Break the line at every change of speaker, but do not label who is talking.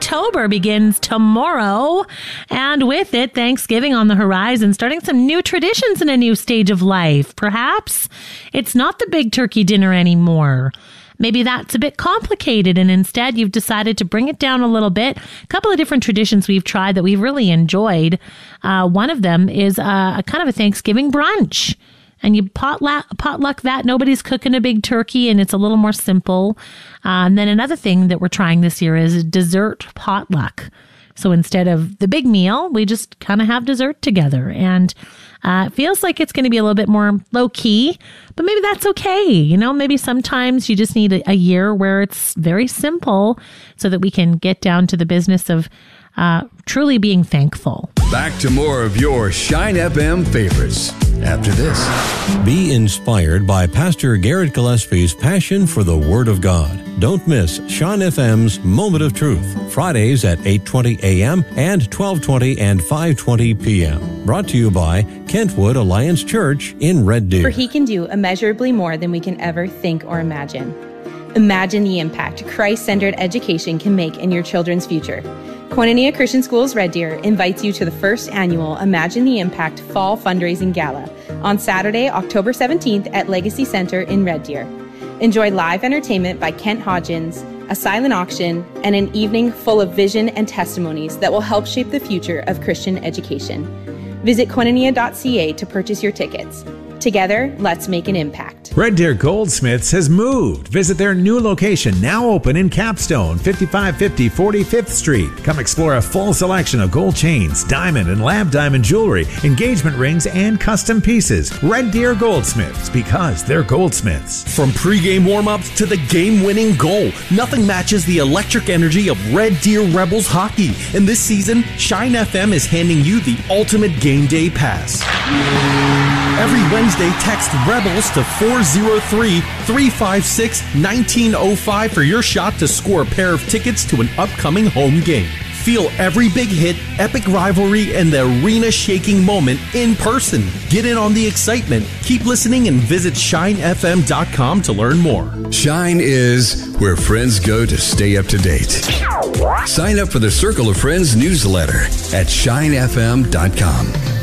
October begins tomorrow, and with it, Thanksgiving on the horizon, starting some new traditions in a new stage of life. Perhaps it's not the big turkey dinner anymore. Maybe that's a bit complicated, and instead you've decided to bring it down a little bit. A couple of different traditions we've tried that we've really enjoyed. One of them is a kind of a Thanksgiving brunch. And you potluck that. Nobody's cooking a big turkey, and it's a little more simple. And then another thing that we're trying this year is dessert potluck. So instead of the big meal, we just kind of have dessert together. And it feels like it's going to be a little bit more low key, but maybe that's okay. You know, maybe sometimes you just need a year where it's very simple so that we can get down to the business of truly being thankful.
Back to more of your Shine FM favorites after this.
Be inspired by Pastor Garrett Gillespie's passion for the Word of God. Don't miss Shine FM's Moment of Truth, Fridays at 8:20 a.m. and 12:20 and 5:20 p.m. Brought to you by Kentwood Alliance Church in Red Deer.
For He can do immeasurably more than we can ever think or imagine. Imagine the impact Christ-centered education can make in your children's future. Koinonia Christian Schools Red Deer invites you to the first annual Imagine the Impact Fall Fundraising Gala on Saturday, October 17th at Legacy Center in Red Deer. Enjoy live entertainment by Kent Hodgins, a silent auction, and an evening full of vision and testimonies that will help shape the future of Christian education. Visit koinonia.ca to purchase your tickets. Together, let's make an impact.
Red Deer Goldsmiths has moved. Visit their new location, now open in Capstone, 5550 45th Street. Come explore a full selection of gold chains, diamond and lab diamond jewelry, engagement rings, and custom pieces. Red Deer Goldsmiths, because they're goldsmiths.
From pregame warm-ups to the game-winning goal, nothing matches the electric energy of Red Deer Rebels hockey. And this season, Shine FM is handing you the ultimate game day pass. Every Wednesday, text REBELS to 403-356-1905 for your shot to score a pair of tickets to an upcoming home game. Feel every big hit, epic rivalry, and the arena-shaking moment in person. Get in on the excitement. Keep listening and visit shinefm.com to learn more.
Shine is where friends go to stay up to date. Sign up for the Circle of Friends newsletter at shinefm.com.